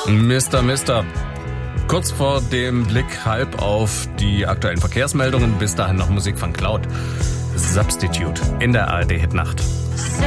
Mister. Kurz vor dem Blick halb auf die aktuellen Verkehrsmeldungen. Bis dahin noch Musik von Cloud. Substitute in der ARD-Hitnacht.